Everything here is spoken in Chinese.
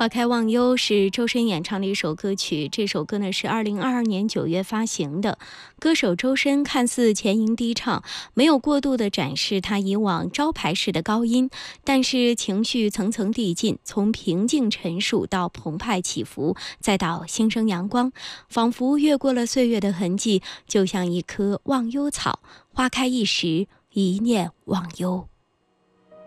花开忘忧是周深演唱的一首歌曲，这首歌呢是2022年9月发行的。歌手周深看似前吟低唱，没有过度的展示他以往招牌式的高音，但是情绪层层递进，从平静陈述到澎湃起伏，再到新生阳光，仿佛越过了岁月的痕迹，就像一棵忘忧草，花开一时，一念忘忧。